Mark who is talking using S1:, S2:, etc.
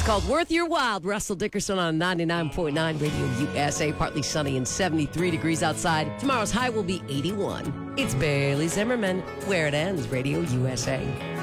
S1: It's called Worth Your While. Russell Dickerson on 99.9 Radio USA. Partly sunny and 73 degrees outside. Tomorrow's high will be 81. It's Bailey Zimmerman. Where it ends, Radio USA.